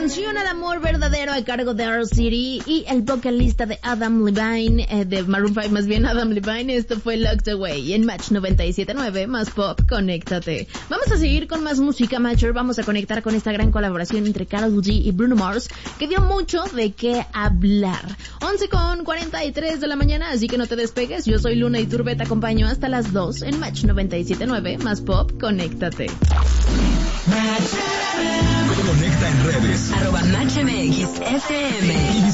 canción al amor verdadero a cargo de R. City y el vocalista de Adam Levine, de Maroon 5, más bien Adam Levine. Esto fue Locked Away en Match 97.9, más pop, conéctate. Vamos a seguir con más música, Matcher. Vamos a conectar con esta gran colaboración entre Karol G y Bruno Mars, que dio mucho de qué hablar. 11:43 de la mañana, así que no te despegues. Yo soy Luna Iturbe, te acompaño hasta las 2 en Match 97.9, más pop, conéctate. Conecta en redes. @MatchMXFM.